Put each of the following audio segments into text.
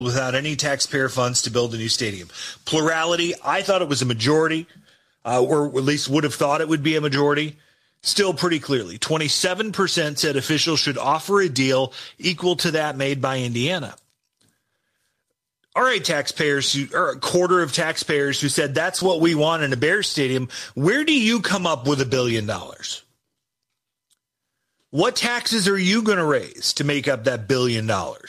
without any taxpayer funds to build a new stadium. Plurality, I thought it was a majority, or at least would have thought it would be a majority. Still pretty clearly, 27% said officials should offer a deal equal to that made by Indiana. All right, taxpayers, or a quarter of taxpayers who said that's what we want in a Bears stadium, where do you come up with $1 billion? What taxes are you going to raise to make up that $1 billion?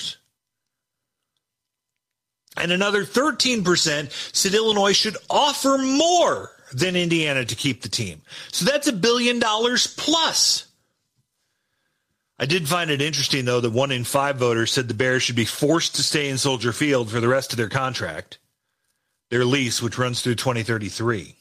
And another 13% said Illinois should offer more than Indiana to keep the team. So that's $1 billion plus. I did find it interesting, though, that 1 in 5 voters said the Bears should be forced to stay in Soldier Field for the rest of their contract, their lease, which runs through 2033.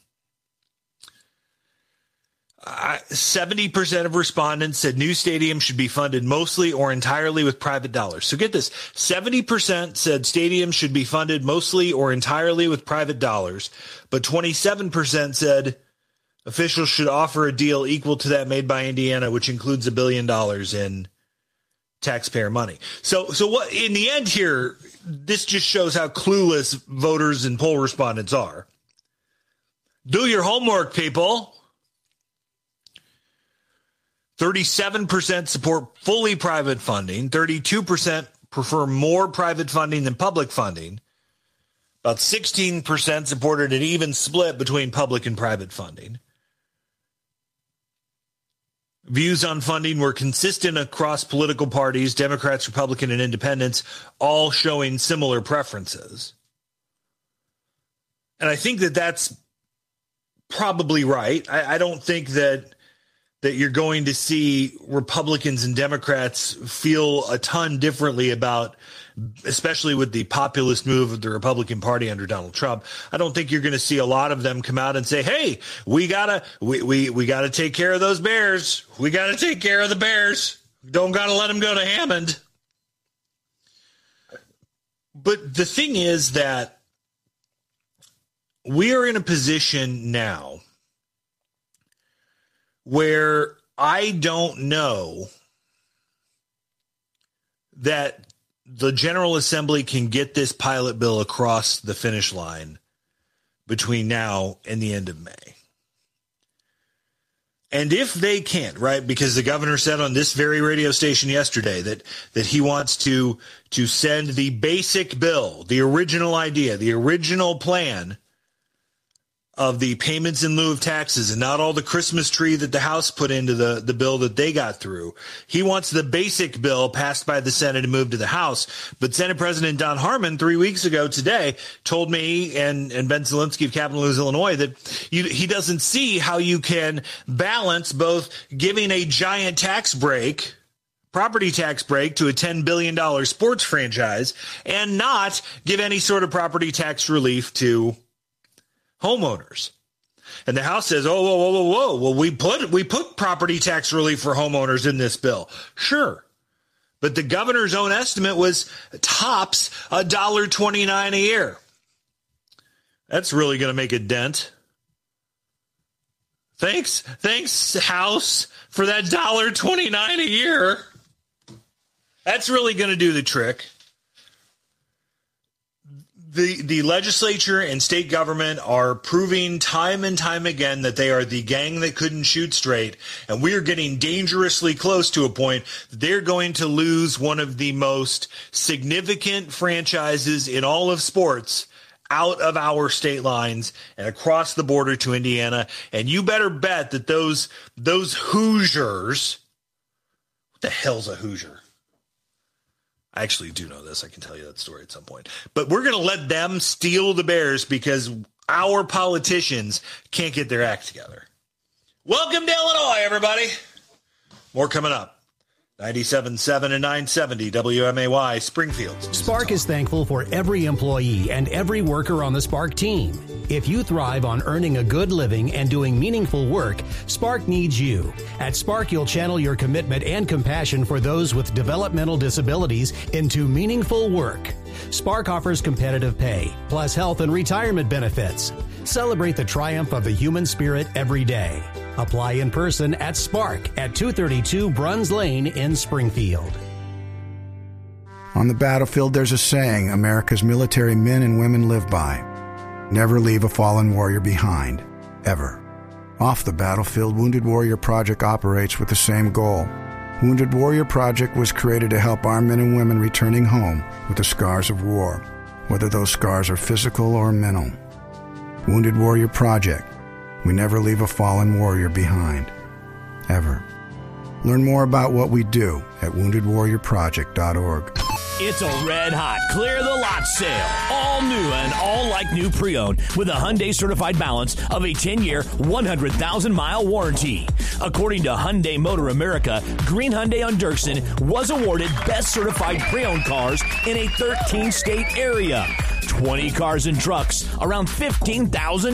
70% of respondents said new stadiums should be funded mostly or entirely with private dollars. So get this, 70% said stadiums should be funded mostly or entirely with private dollars, but 27% said officials should offer a deal equal to that made by Indiana, which includes $1 billion in taxpayer money. So what in the end here, this just shows how clueless voters and poll respondents are. Do your homework, people. 37% support fully private funding. 32% prefer more private funding than public funding. About 16% supported an even split between public and private funding. Views on funding were consistent across political parties, Democrats, Republican, and Independents, all showing similar preferences. And I think that that's probably right. I don't think that you're going to see Republicans and Democrats feel a ton differently about, especially with the populist move of the Republican Party under Donald Trump. I don't think you're going to see a lot of them come out and say, hey, we gotta take care of those Bears. We gotta take care of the Bears. Don't gotta let them go to Hammond. But the thing is that we are in a position now where I don't know that the General Assembly can get this pilot bill across the finish line between now and the end of May. And if they can't, right, because the governor said on this very radio station yesterday that he wants to send the basic bill, the original idea, the original plan of the payments in lieu of taxes and not all the Christmas tree that the House put into the bill that they got through. He wants the basic bill passed by the Senate and moved to the House. But Senate President Don Harmon 3 weeks ago today told me and Ben Zielinski of Capital News, Illinois, that he doesn't see how you can balance both giving a giant tax break, property tax break to a $10 billion sports franchise and not give any sort of property tax relief to homeowners. And the House says, whoa. Well, we put property tax relief for homeowners in this bill. Sure. But the governor's own estimate was tops $1.29 a year. That's really going to make a dent. Thanks, House, for that $1.29 a year. That's really going to do the trick. The legislature and state government are proving time and time again that they are the gang that couldn't shoot straight, and we are getting dangerously close to a point that they're going to lose one of the most significant franchises in all of sports out of our state lines and across the border to Indiana. And you better bet that those Hoosiers, what the hell's a Hoosier? I actually do know this. I can tell you that story at some point. But we're going to let them steal the Bears because our politicians can't get their act together. Welcome to Illinois, everybody. More coming up. 97.7 and 970 WMAY, Springfield. Spark is thankful for every employee and every worker on the Spark team. If you thrive on earning a good living and doing meaningful work, Spark needs you. At Spark, you'll channel your commitment and compassion for those with developmental disabilities into meaningful work. Spark offers competitive pay, plus health and retirement benefits. Celebrate the triumph of the human spirit every day. Apply in person at Spark at 232 Bruns Lane in Springfield. On the battlefield, there's a saying America's military men and women live by. Never leave a fallen warrior behind, ever. Off the battlefield, Wounded Warrior Project operates with the same goal. Wounded Warrior Project was created to help our men and women returning home with the scars of war, whether those scars are physical or mental. Wounded Warrior Project. We never leave a fallen warrior behind, ever. Learn more about what we do at woundedwarriorproject.org. It's a red-hot Clear the Lot sale. All new and all like new pre-owned with a Hyundai certified balance of a 10-year, 100,000-mile warranty. According to Hyundai Motor America, Green Hyundai on Dirksen was awarded Best Certified Pre-Owned Cars in a 13-state area. 20 cars and trucks, around $15,000.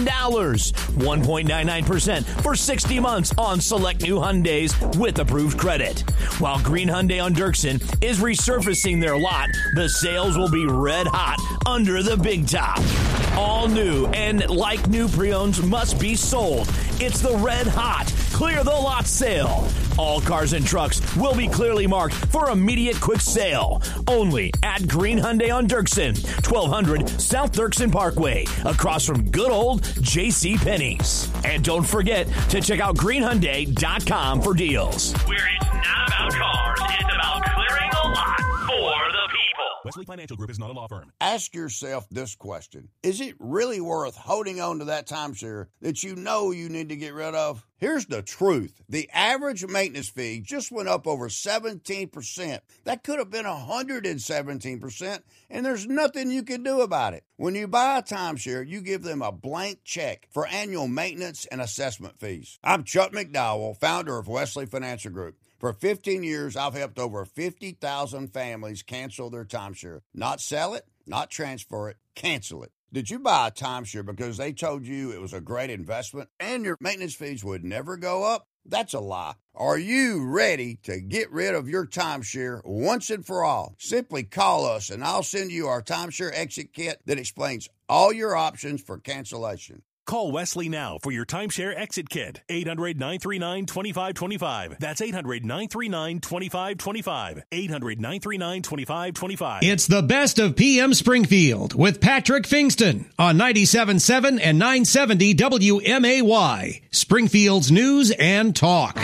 1.99% for 60 months on select new Hyundais with approved credit. While Green Hyundai on Dirksen is resurfacing their lot, the sales will be red hot under the big top. All new and like new pre-owns must be sold. It's the red hot Clear the Lot sale. All cars and trucks will be clearly marked for immediate quick sale. Only at Green Hyundai on Dirksen, 1200 South Dirksen Parkway, across from good old J.C. Penney's. And don't forget to check out greenhyundai.com for deals. Where it's not about cars, it's about clearing the lot for the people. Wesley Financial Group is not a law firm. Ask yourself this question. Is it really worth holding on to that timeshare that you know you need to get rid of? Here's the truth. The average maintenance fee just went up over 17%. That could have been 117%, and there's nothing you can do about it. When you buy a timeshare, you give them a blank check for annual maintenance and assessment fees. I'm Chuck McDowell, founder of Wesley Financial Group. For 15 years, I've helped over 50,000 families cancel their timeshare. Not sell it, not transfer it, cancel it. Did you buy a timeshare because they told you it was a great investment and your maintenance fees would never go up? That's a lie. Are you ready to get rid of your timeshare once and for all? Simply call us and I'll send you our timeshare exit kit that explains all your options for cancellation. Call Wesley now for your timeshare exit kit. 800-939-2525. That's 800-939-2525. 800-939-2525. It's the best of PM Springfield with Patrick Fingston on 97.7 and 970 WMAY, Springfield's news and talk.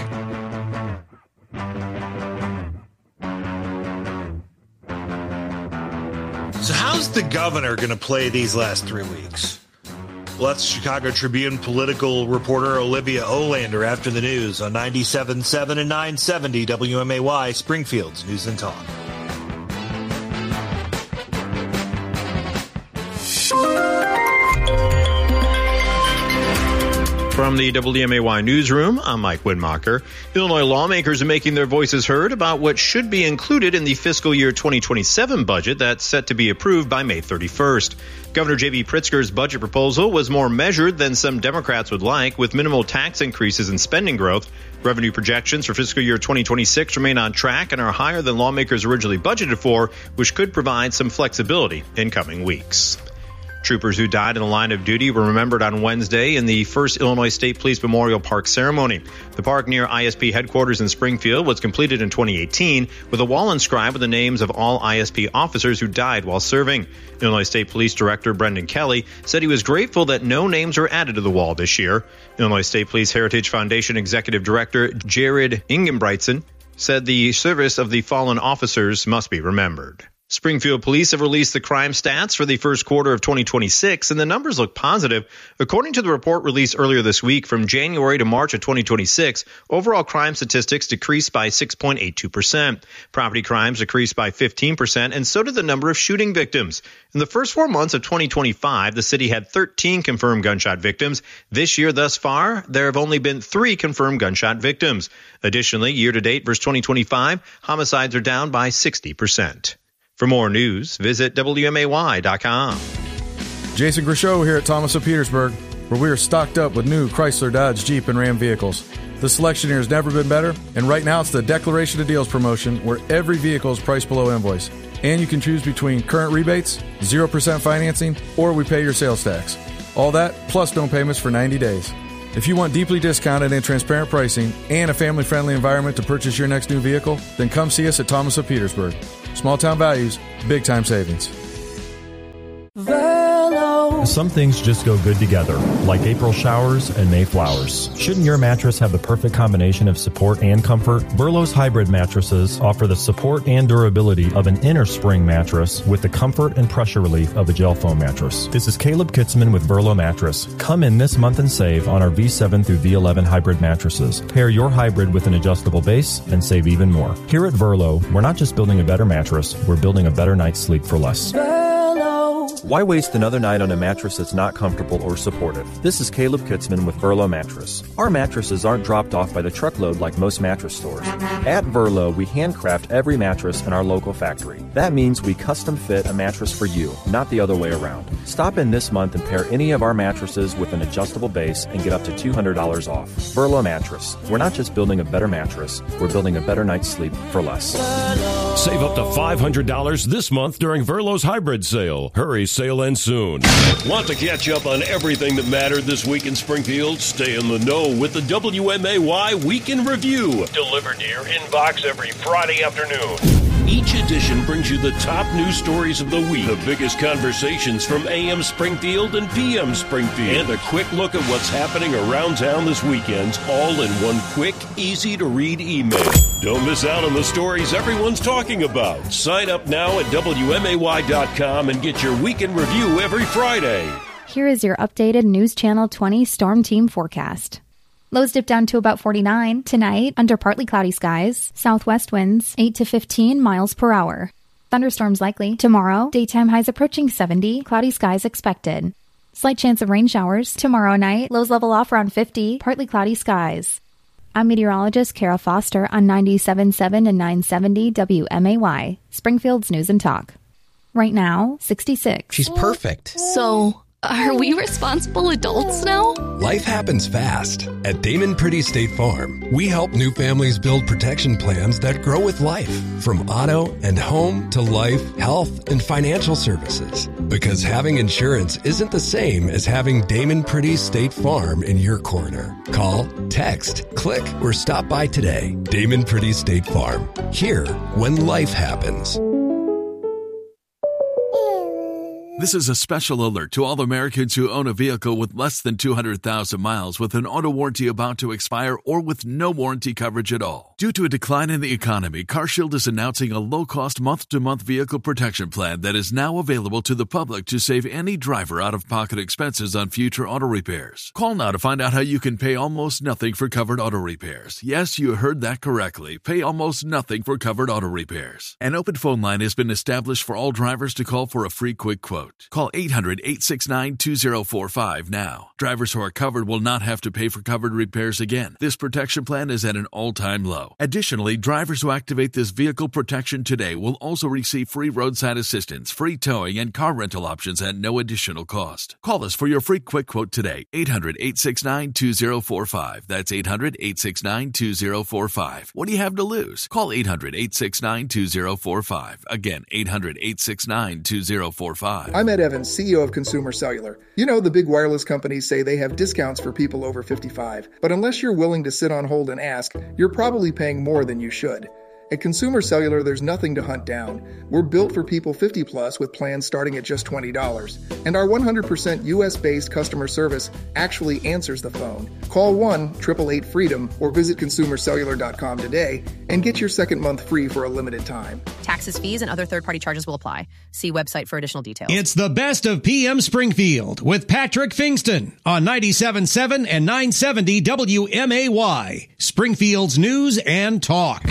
So how's the governor going to play these last 3 weeks? Well, that's Chicago Tribune political reporter Olivia Olander after the news on 97.7 and 970 WMAY, Springfield's News and Talk. From the WMAY newsroom, I'm Mike Widmacher. Illinois lawmakers are making their voices heard about what should be included in the fiscal year 2027 budget that's set to be approved by May 31st. Governor J.B. Pritzker's budget proposal was more measured than some Democrats would like, with minimal tax increases and spending growth. Revenue projections for fiscal year 2026 remain on track and are higher than lawmakers originally budgeted for, which could provide some flexibility in coming weeks. Troopers who died in the line of duty were remembered on Wednesday in the first Illinois State Police Memorial Park ceremony. The park near ISP headquarters in Springfield was completed in 2018 with a wall inscribed with the names of all ISP officers who died while serving. Illinois State Police Director Brendan Kelly said he was grateful that no names were added to the wall this year. Illinois State Police Heritage Foundation Executive Director Jared Ingenbrigtsen said the service of the fallen officers must be remembered. Springfield police have released the crime stats for the first quarter of 2026, and the numbers look positive. According to the report released earlier this week, from January to March of 2026, overall crime statistics decreased by 6.82%. Property crimes decreased by 15%, and so did the number of shooting victims. In the first 4 months of 2025, the city had 13 confirmed gunshot victims. This year thus far, there have only been 3 confirmed gunshot victims. Additionally, year-to-date versus 2025, homicides are down by 60%. For more news, visit WMAY.com. Jason Grishow here at Thomas of Petersburg, where we are stocked up with new Chrysler, Dodge, Jeep, and Ram vehicles. The selection here has never been better, and right now it's the Declaration of Deals promotion, where every vehicle is priced below invoice. And you can choose between current rebates, 0% financing, or we pay your sales tax. All that, plus no payments for 90 days. If you want deeply discounted and transparent pricing and a family-friendly environment to purchase your next new vehicle, then come see us at Thomas of Petersburg. Small town values, big time savings. Some things just go good together, like April showers and May flowers. Shouldn't your mattress have the perfect combination of support and comfort? Burlow's hybrid mattresses offer the support and durability of an inner spring mattress with the comfort and pressure relief of a gel foam mattress. This is Caleb Kitzman with Burlow Mattress. Come in this month and save on our V7 through V11 hybrid mattresses. Pair your hybrid with an adjustable base and save even more. Here at Burlow, we're not just building a better mattress, we're building a better night's sleep for less. Why waste another night on a mattress that's not comfortable or supportive? This is Caleb Kitzman with Burlow Mattress. Our mattresses aren't dropped off by the truckload like most mattress stores. At Burlow, we handcraft every mattress in our local factory. That means we custom fit a mattress for you, not the other way around. Stop in this month and pair any of our mattresses with an adjustable base and get up to $200 off. Burlow Mattress. We're not just building a better mattress, we're building a better night's sleep for less. Save up to $500 this month during Burlow's hybrid sale. Hurry, sale ends soon. Want to catch up on everything that mattered this week in Springfield? Stay in the know with the WMAY Week in Review. Delivered to your inbox every Friday afternoon. Each edition brings you the top news stories of the week, the biggest conversations from AM Springfield and PM Springfield, and a quick look at what's happening around town this weekend, all in one quick, easy-to-read email. Don't miss out on the stories everyone's talking about. Sign up now at WMAY.com and get your Week in Review every Friday. Here is your updated News Channel 20 Storm Team forecast. Lows dip down to about 49. Tonight, under partly cloudy skies. Southwest winds, 8 to 15 miles per hour. Thunderstorms likely. Tomorrow, daytime highs approaching 70. Cloudy skies expected. Slight chance of rain showers. Tomorrow night, lows level off around 50. Partly cloudy skies. I'm meteorologist Kara Foster on 97.7 and 970 WMAY, Springfield's News and Talk. Right now, 66. She's perfect. So, are we responsible adults now? Life happens fast. At Damon Pretty State Farm, we help new families build protection plans that grow with life. From auto and home to life, health, and financial services. Because having insurance isn't the same as having Damon Pretty State Farm in your corner. Call, text, click, or stop by today. Damon Pretty State Farm. Here when life happens. This is a special alert to all Americans who own a vehicle with less than 200,000 miles with an auto warranty about to expire or with no warranty coverage at all. Due to a decline in the economy, CarShield is announcing a low-cost month-to-month vehicle protection plan that is now available to the public to save any driver out-of-pocket expenses on future auto repairs. Call now to find out how you can pay almost nothing for covered auto repairs. Yes, you heard that correctly. Pay almost nothing for covered auto repairs. An open phone line has been established for all drivers to call for a free quick quote. Call 800-869-2045 now. Drivers who are covered will not have to pay for covered repairs again. This protection plan is at an all-time low. Additionally, drivers who activate this vehicle protection today will also receive free roadside assistance, free towing, and car rental options at no additional cost. Call us for your free quick quote today. 800-869-2045. That's 800-869-2045. What do you have to lose? Call 800-869-2045. Again, 800-869-2045. I'm Ed Evans, CEO of Consumer Cellular. You know, the big wireless companies say they have discounts for people over 55. But unless you're willing to sit on hold and ask, you're probably paying more than you should. At Consumer Cellular, there's nothing to hunt down. We're built for people 50 plus with plans starting at just $20. And our 100% US-based customer service actually answers the phone. Call 1-888-FREEDOM or visit consumercellular.com today and get your second month free for a limited time. Taxes, fees, and other third-party charges will apply. See website for additional details. It's the best of PM Springfield with Patrick Fingston on 97.7 and 970 WMAY, Springfield's News and Talk.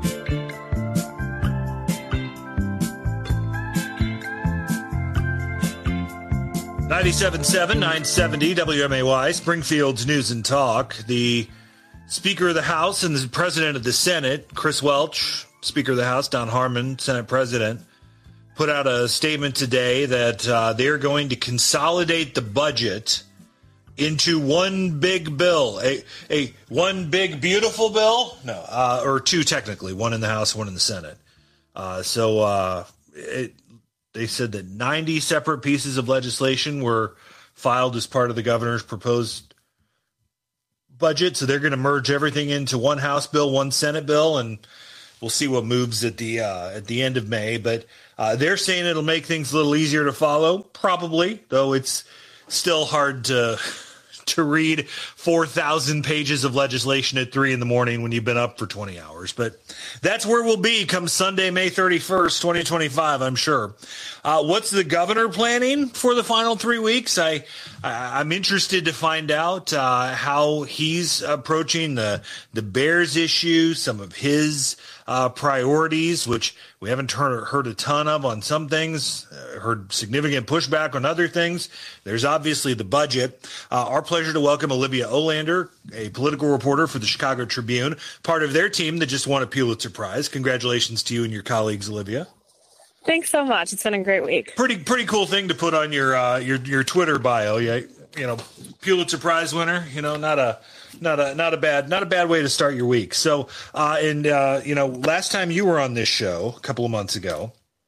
97.7, 970 WMAY, Springfield's News and Talk. The Speaker of the House and the President of the Senate, Chris Welch, Speaker of the House, Don Harmon, Senate President, put out a statement today that they're going to consolidate the budget into one big bill, a one big beautiful bill, or two technically, one in the House, one in the Senate. They said that 90 separate pieces of legislation were filed as part of the governor's proposed budget, so they're going to merge everything into one House bill, one Senate bill, and we'll see what moves at the end of May. But they're saying it'll make things a little easier to follow, probably, though it's still hard to read 4,000 pages of legislation at 3 a.m. when you've been up for 20 hours. But that's where we'll be come Sunday, May 31st, 2025, I'm sure. What's the governor planning for the final 3 weeks? I'm interested to find out how he's approaching the Bears issue, some of his priorities, which we haven't heard a ton of on some things, heard significant pushback on other things. There's obviously the budget. Our pleasure to welcome Olivia Olander, a political reporter for the Chicago Tribune, part of their team that just won a Pulitzer Prize. Congratulations to you and your colleagues, Olivia. Thanks so much. It's been a great week. Pretty cool thing to put on your Twitter bio. Yeah, Pulitzer Prize winner. Not a bad way to start your week. So, last time you were on this show a couple of months ago,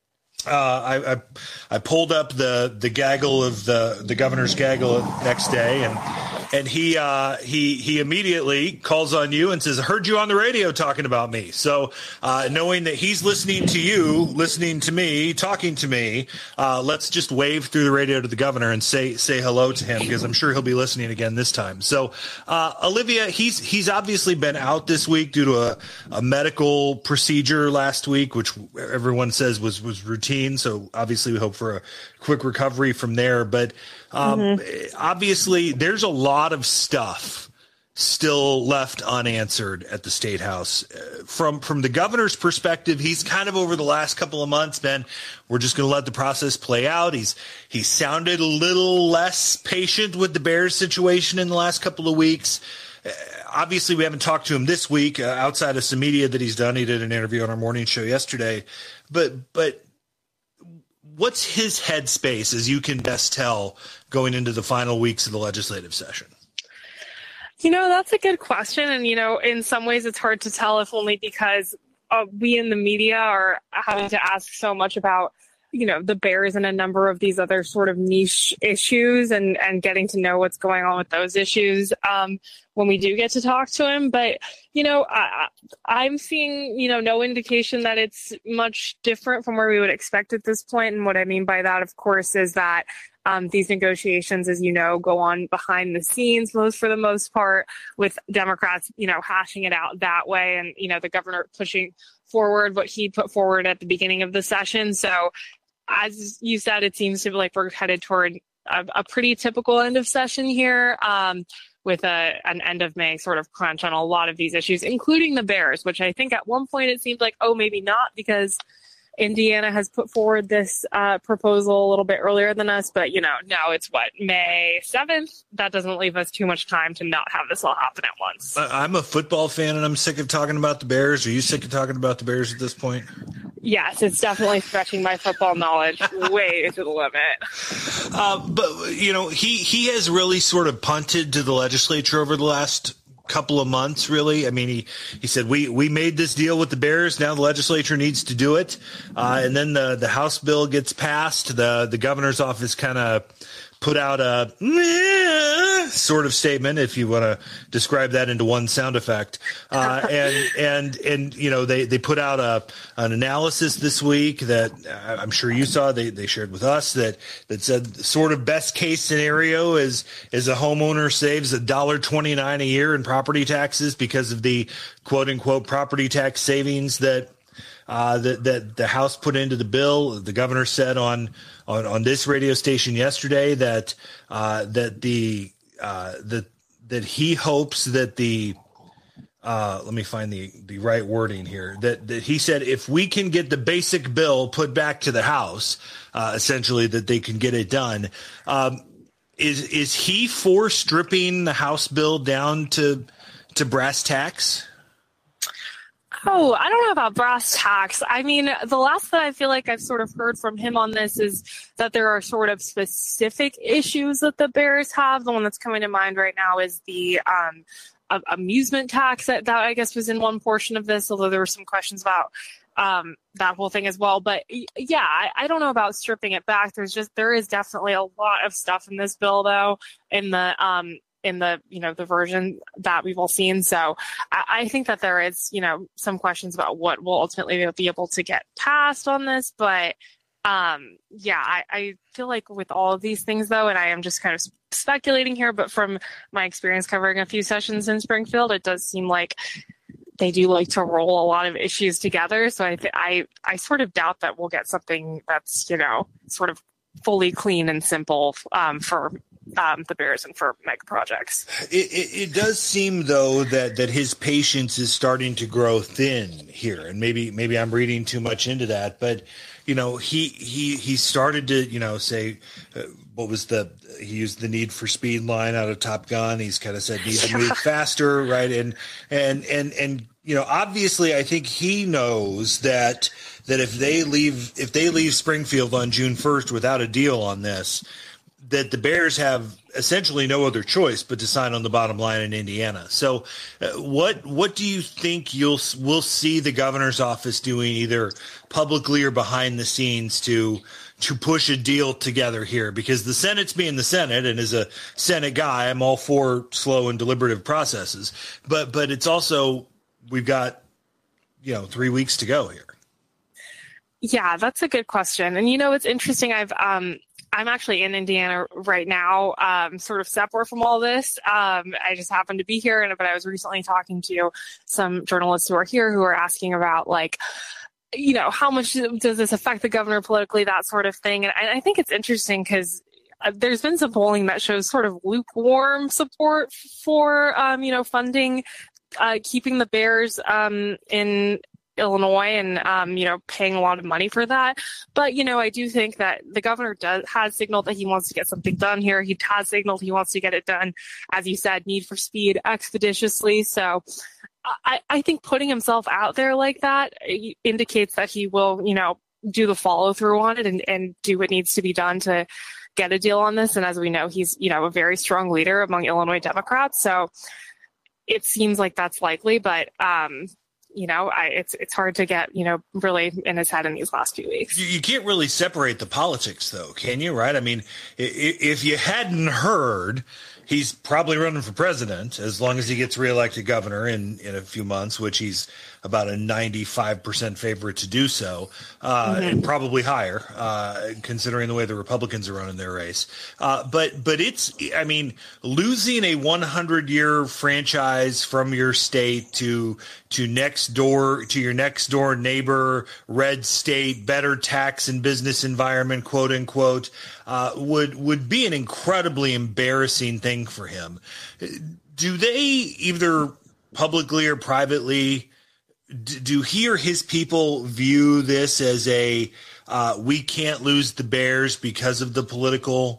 I pulled up the gaggle of the governor's gaggle next day, and he immediately calls on you and says, "I heard you on the radio talking about me." So knowing that he's listening to you, listening to me, talking to me, let's just wave through the radio to the governor and say hello to him, because I'm sure he'll be listening again this time. So Olivia, he's obviously been out this week due to a medical procedure last week, which everyone says was routine. So obviously we hope for a quick recovery from there. But obviously there's a lot of stuff still left unanswered at the State House. From the governor's perspective, he's kind of over the last couple of months been, we're just going to let the process play out. He sounded a little less patient with the Bears situation in the last couple of weeks. Obviously, we haven't talked to him this week outside of some media that he's done. He did an interview on our morning show yesterday. But what's his headspace, as you can best tell, going into the final weeks of the legislative session? That's a good question. And, in some ways it's hard to tell, if only because we in the media are having to ask so much about, the Bears and a number of these other sort of niche issues and getting to know what's going on with those issues when we do get to talk to him. But, I'm seeing, no indication that it's much different from where we would expect at this point. And what I mean by that, of course, is that these negotiations, as you know, go on behind the scenes for the most part, with Democrats, hashing it out that way. And, the governor pushing forward what he put forward at the beginning of the session. So as you said, it seems to be like we're headed toward a pretty typical end of session here, with an end of May sort of crunch on a lot of these issues, including the Bears, which I think at one point it seemed like, maybe not, because Indiana has put forward this proposal a little bit earlier than us. But, now it's May 7th? That doesn't leave us too much time to not have this all happen at once. I'm a football fan and I'm sick of talking about the Bears. Are you sick of talking about the Bears at this point? Yes, it's definitely stretching my football knowledge way to the limit. But, he has really sort of punted to the legislature over the last couple of months, really. I mean, he said, we made this deal with the Bears. Now the legislature needs to do it. And then the House bill gets passed. The governor's office kind of put out a sort of statement, if you want to describe that into one sound effect. And they put out an analysis this week that I'm sure you saw. They shared with us that said sort of best case scenario is a homeowner saves $1.29 a year in property taxes because of the quote unquote property tax savings that the House put into the bill. The governor said on this radio station yesterday that he hopes that let me find the right wording here, that he said if we can get the basic bill put back to the House, essentially that they can get it done. Is he for stripping the House bill down to brass tacks? Oh, I don't know about brass tacks. I mean, the last that I feel like I've sort of heard from him on this is that there are sort of specific issues that the Bears have. The one that's coming to mind right now is the amusement tax that I guess was in one portion of this, although there were some questions about that whole thing as well. But yeah, I don't know about stripping it back. There is definitely a lot of stuff in this bill, though, in the in the, the version that we've all seen. So I think that there is, some questions about what will ultimately be able to get passed on this. But I feel like with all of these things, though, and I am just kind of speculating here, but from my experience covering a few sessions in Springfield, it does seem like they do like to roll a lot of issues together. So I sort of doubt that we'll get something that's, sort of fully clean and simple for the Bears and for mega projects. It does seem, though, that his patience is starting to grow thin here, and maybe I'm reading too much into that, but he started to say what was he used the Need for Speed line out of Top Gun. He's kind of said need to move faster, right? And obviously I think he knows that if they leave Springfield on June 1st without a deal on this, that the Bears have essentially no other choice but to sign on the bottom line in Indiana. So what do you think we'll see the governor's office doing, either publicly or behind the scenes, to push a deal together here? Because the Senate's being the Senate, and as a Senate guy, I'm all for slow and deliberative processes, but it's also, we've got 3 weeks to go here. Yeah, that's a good question. And it's interesting. I'm actually in Indiana right now, sort of separate from all this. I just happened to be here, but I was recently talking to some journalists who are here who are asking about, how much does this affect the governor politically, that sort of thing. And I think it's interesting because there's been some polling that shows sort of lukewarm support for, funding, keeping the Bears in Illinois and, paying a lot of money for that. But, I do think that the governor has signaled that he wants to get something done here. He has signaled he wants to get it done, as you said, Need for Speed expeditiously. So I think putting himself out there like that indicates that he will, do the follow through on it and do what needs to be done to get a deal on this. And as we know, he's, a very strong leader among Illinois Democrats. So it seems like that's likely, but, it's hard to get, really in his head in these last few weeks. You can't really separate the politics, though, can you? Right? I mean, if you hadn't heard, he's probably running for president as long as he gets reelected governor in a few months, which he's about a 95% favorite to do so, and probably higher, considering the way the Republicans are running their race. But it's, losing a 100-year franchise from your state to your next door neighbor, red state, better tax and business environment, quote unquote, would be an incredibly embarrassing thing for him. Do they, either publicly or privately, do he or his people view this as we can't lose the Bears because of the political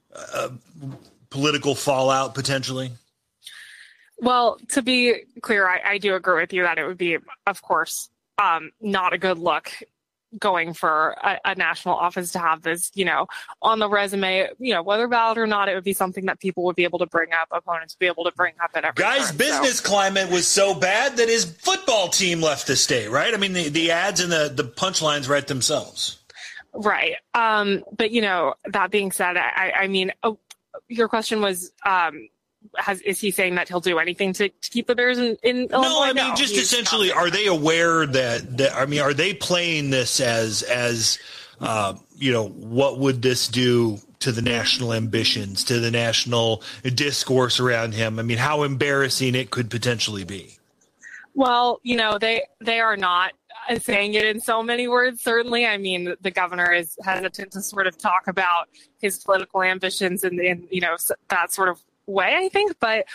fallout potentially? Well, to be clear, I do agree with you that it would be, of course, not a good look going for a national office to have this, on the resume, whether valid or not, it would be something that people would be able to bring up, opponents would be able to bring up at every Guy's turn, business climate was so bad that his football team left the state, right? I mean, the ads and the punchlines write themselves. Right. But, that being said, your question was, is he saying that he'll do anything to keep the Bears in Illinois? No, just essentially, are they aware are they playing this as what would this do to the national ambitions, to the national discourse around him? I mean, how embarrassing it could potentially be. Well, they are not saying it in so many words, certainly. I mean, the governor is hesitant to sort of talk about his political ambitions in that sort of way, I think, but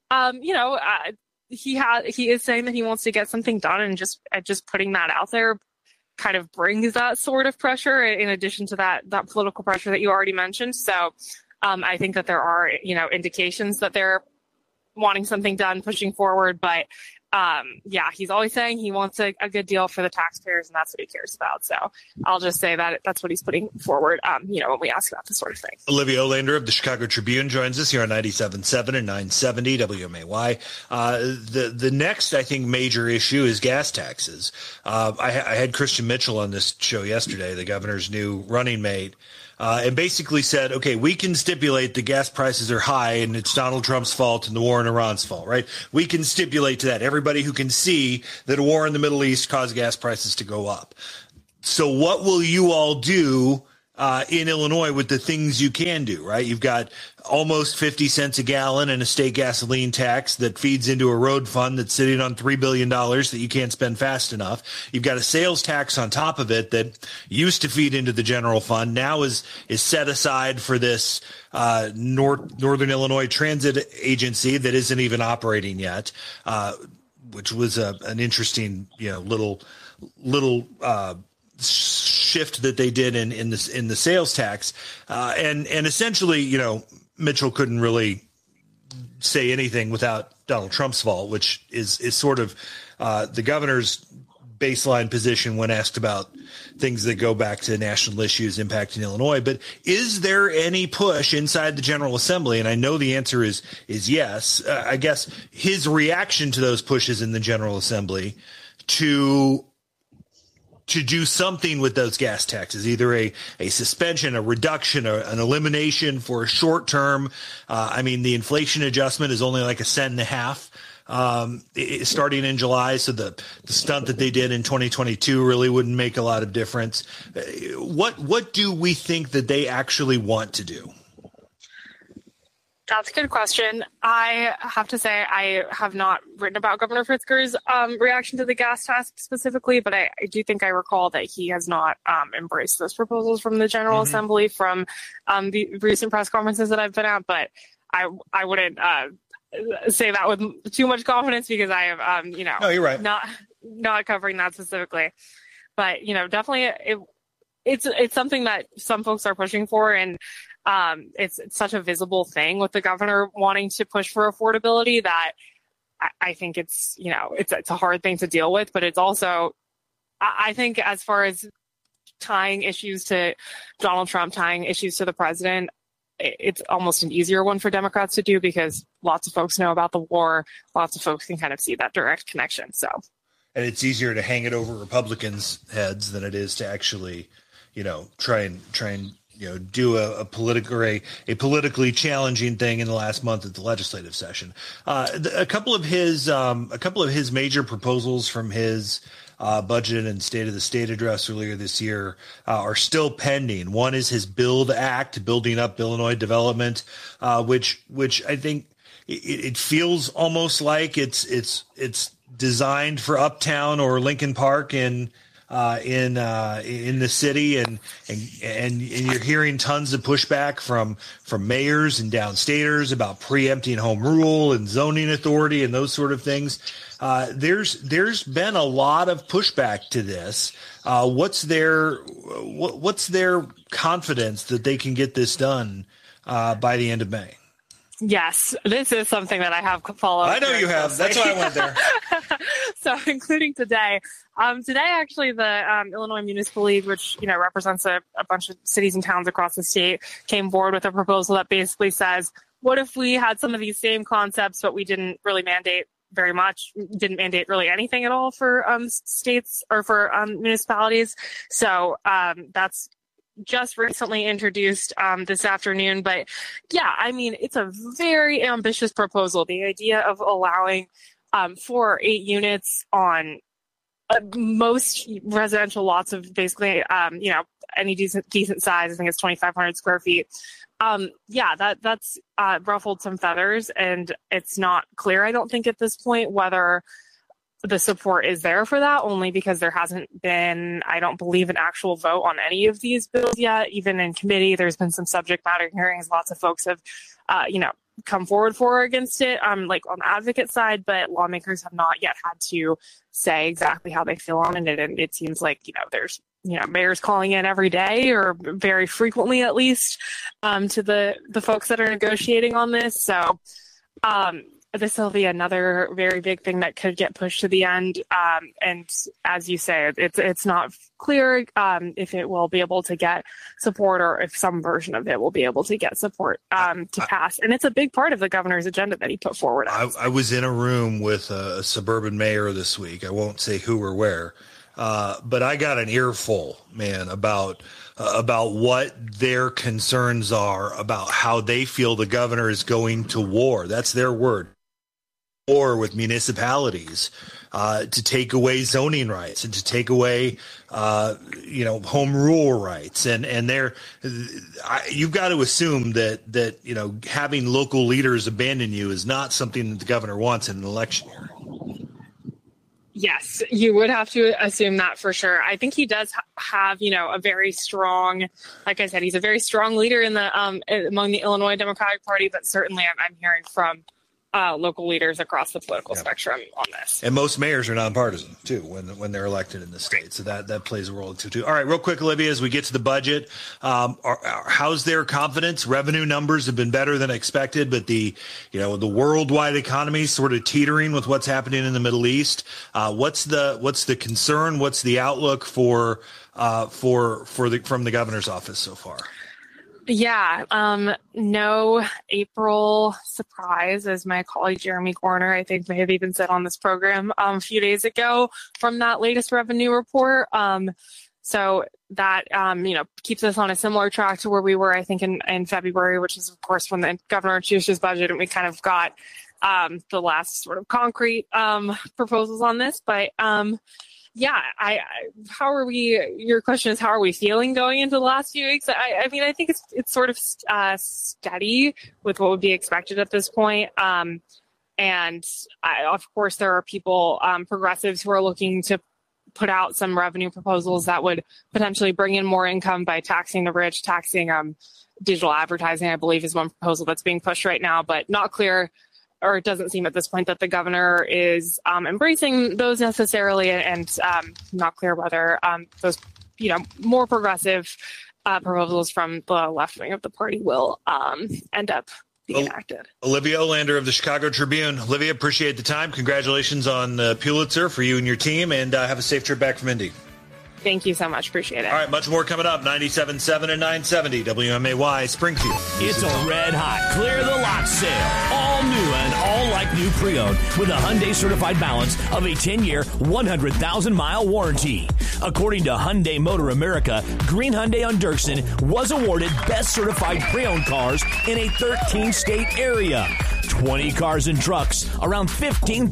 he is saying that he wants to get something done, and just putting that out there kind of brings that sort of pressure in addition to that political pressure that you already mentioned. So I think that there are indications that they're wanting something done, pushing forward, but he's always saying he wants a good deal for the taxpayers, and that's what he cares about. So I'll just say that that's what he's putting forward, when we ask about this sort of thing. Olivia Olander of the Chicago Tribune joins us here on 97.7 and 970 WMAY. The next, I think, major issue is gas taxes. I had Christian Mitchell on this show yesterday, the governor's new running mate. and basically said, okay, we can stipulate the gas prices are high and it's Donald Trump's fault and the war in Iran's fault, right? We can stipulate to that. Everybody who can see that a war in the Middle East caused gas prices to go up. So what will you all do in Illinois with the things you can do, right? You've got almost 50 cents a gallon and a state gasoline tax that feeds into a road fund that's sitting on $3 billion that you can't spend fast enough. You've got a sales tax on top of it that used to feed into the general fund, now is set aside for this Northern Illinois Transit Agency that isn't even operating yet, which was an interesting, little shift that they did in the sales tax, and essentially, Mitchell couldn't really say anything without Donald Trump's fault, which is sort of the governor's baseline position when asked about things that go back to national issues impacting Illinois. But is there any push inside the General Assembly? And I know the answer is yes. I guess his reaction to those pushes in the General Assembly to do something with those gas taxes, either a suspension, a reduction, or an elimination for a short term. The inflation adjustment is only like 1.50 cents starting in July. So the stunt that they did in 2022 really wouldn't make a lot of difference. What do we think that they actually want to do? That's a good question. I have to say I have not written about Governor Pritzker's reaction to the gas tax specifically, but I do think I recall that he has not embraced those proposals from the General Assembly from the recent press conferences that I've been at. But I wouldn't say that with too much confidence because I have, No, you're right. not covering that specifically. But, definitely it's something that some folks are pushing for, and it's such a visible thing with the governor wanting to push for affordability that I think it's a hard thing to deal with, but it's also, I think as far as tying issues to Donald Trump, tying issues to the president, it's almost an easier one for Democrats to do because lots of folks know about the war. Lots of folks can kind of see that direct connection. So, and it's easier to hang it over Republicans' heads than it is to actually, try and do a politically challenging thing in the last month of the legislative session. A couple of his major proposals from his budget and State of the State address earlier this year are still pending. One is his BUILD Act, Building Up Illinois Development, which I think it feels almost like it's designed for Uptown or Lincoln Park in the city, and you're hearing tons of pushback from mayors and downstaters about preempting home rule and zoning authority and those sort of things. There's been a lot of pushback to this. What's their confidence that they can get this done by the end of May? Yes, this is something that I have followed. I know you have. That's why I went there. So, including today. Today, actually, the Illinois Municipal League, which represents a bunch of cities and towns across the state, came forward with a proposal that basically says, what if we had some of these same concepts, but we didn't really mandate very much, didn't mandate really anything at all for states or for municipalities. So that's just recently introduced this afternoon. But yeah, it's a very ambitious proposal. The idea of allowing 4 or 8 units on most residential lots of basically, any decent size. I think it's 2,500 square feet. That's ruffled some feathers, and it's not clear, I don't think at this point, whether the support is there for that, only because there hasn't been, I don't believe, an actual vote on any of these bills yet. Even in committee, there's been some subject matter hearings. Lots of folks have, come forward for or against it, like on the advocate side, but lawmakers have not yet had to say exactly how they feel on it. And it seems like, there's, mayors calling in every day or very frequently, at least, to the folks that are negotiating on this. So, this will be another very big thing that could get pushed to the end. And as you say, it's not clear if it will be able to get support or if some version of it will be able to get support to pass. And it's a big part of the governor's agenda that he put forward. I was in a room with a suburban mayor this week. I won't say who or where, but I got an earful, man, about about what their concerns are about how they feel the governor is going to war. That's their word. War with municipalities to take away zoning rights and to take away, home rule rights. And you've got to assume that having local leaders abandon you is not something that the governor wants in an election year. Yes, you would have to assume that for sure. I think he does have, a very strong, like I said, he's a very strong leader in the among the Illinois Democratic Party, but certainly I'm hearing from local leaders across the political spectrum on this. And most mayors are nonpartisan too when they're elected in the state. So that plays a role too. All right, real quick, Olivia, as we get to the budget, how's their confidence? Revenue numbers have been better than expected, but the worldwide economy is sort of teetering with what's happening in the Middle East. What's the concern? What's the outlook from the governor's office so far? Yeah, no April surprise, as my colleague Jeremy Corner, I think, may have even said on this program a few days ago from that latest revenue report. So that, keeps us on a similar track to where we were, I think, in February, which is, of course, when the governor introduced his budget and we kind of got the last sort of concrete proposals on this. But yeah, how are we? Your question is, how are we feeling going into the last few weeks? I mean, I think it's sort of steady with what would be expected at this point. And of course, there are people, progressives, who are looking to put out some revenue proposals that would potentially bring in more income by taxing the rich, taxing digital advertising, I believe, is one proposal that's being pushed right now, but not clear. Or it doesn't seem at this point that the governor is embracing those necessarily, and not clear whether those, more progressive proposals from the left wing of the party will end up being enacted. Olivia Olander of the Chicago Tribune. Olivia, appreciate the time. Congratulations on the Pulitzer for you and your team, and have a safe trip back from Indy. Thank you so much. Appreciate it. All right, much more coming up. 97.7 and 970 WMAY Springfield. It's a red hot clear the lot sale. All new and all like new pre-owned with a Hyundai certified balance of a 10-year, 100,000-mile warranty. According to Hyundai Motor America, Green Hyundai on Dirksen was awarded best certified pre-owned cars in a 13-state area. 20 cars and trucks, around $15,000.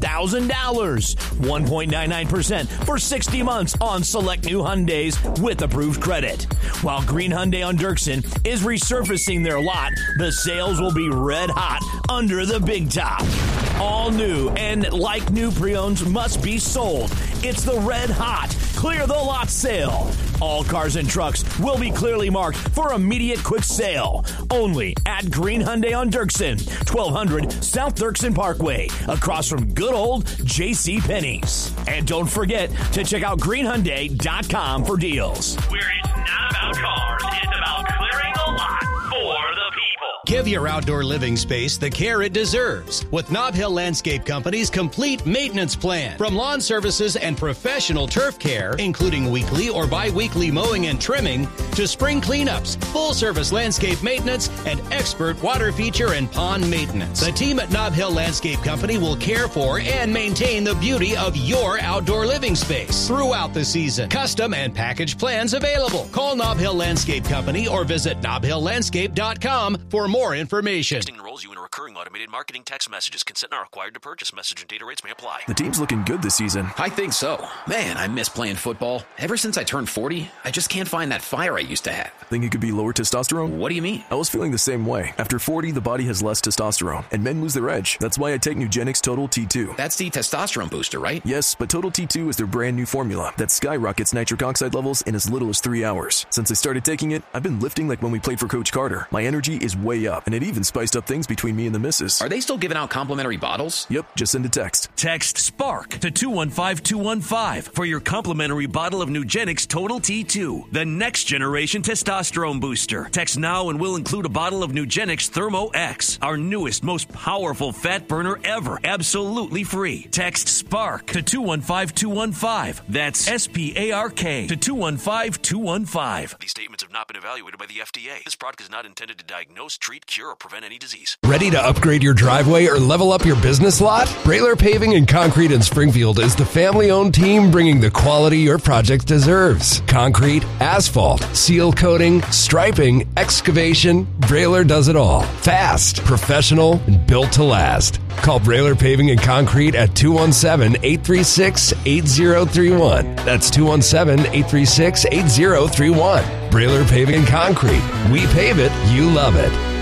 1.99% for 60 months on select new Hyundais with approved credit. While Green Hyundai on Dirksen is resurfacing their lot, the sales will be red hot under the big top. All new and like new pre-owns must be sold. It's the red hot clear the lot sale. All cars and trucks will be clearly marked for immediate quick sale. Only at Green Hyundai on Dirksen, 1200 South Dirksen Parkway, across from good old J.C. Penney's. And don't forget to check out greenhyundai.com for deals. Where it's not about cars, it's about clearing the lot for the people. Give your outdoor living space the care it deserves with Nob Hill Landscape Company's complete maintenance plan. From lawn services and professional turf care, including weekly or bi-weekly mowing and trimming, to spring cleanups, full-service landscape maintenance, and expert water feature and pond maintenance. The team at Nob Hill Landscape Company will care for and maintain the beauty of your outdoor living space throughout the season. Custom and package plans available. Call Nob Hill Landscape Company or visit nobhilllandscape.com for more information. Texting enrolls you in a recurring automated marketing text messages. Consent not required to purchase. Message and data rates may apply. The team's looking good this season. I think so. Man, I miss playing football. Ever since I turned 40, I just can't find that fire I used to have. Think it could be lower testosterone? What do you mean? I was feeling the same way. After 40, the body has less testosterone, and men lose their edge. That's why I take Nugenix Total T2. That's the testosterone booster, right? Yes, but Total T2 is their brand new formula that skyrockets nitric oxide levels in as little as 3 hours. Since I started taking it, I've been lifting like when we played for Coach Carter. My energy is way up, and it even spiced up things between me and the missus. Are they still giving out complimentary bottles? Yep, just send a text. Text SPARK to 215-215 for your complimentary bottle of Nugenix Total T2, the next generation testosterone booster. Text now and we'll include a bottle of Nugenix Thermo X, our newest, most powerful fat burner ever, absolutely free. Text SPARK to 215-215. That's SPARK to 215-215. These statements have not been evaluated by the FDA. This product is not intended to diagnose, treat, cure or prevent any disease. Ready to upgrade your driveway or level up your business lot? Brailer Paving and Concrete in Springfield is the family-owned team bringing the quality your project deserves. Concrete, asphalt, seal coating, striping, excavation, Brailer does it all. Fast, professional, and built to last. Call Brailer Paving and Concrete at 217-836-8031. That's 217-836-8031. Brailer Paving and Concrete. We pave it, you love it.